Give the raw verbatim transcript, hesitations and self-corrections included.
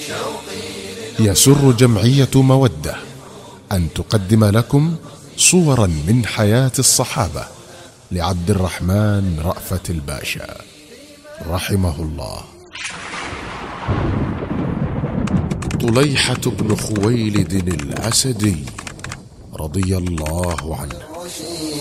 يسر جمعية مودة أن تقدم لكم صورا من حياة الصحابة لعبد الرحمن رأفت الباشا رحمه الله. طليحة بن خويلد الأسدي رضي الله عنه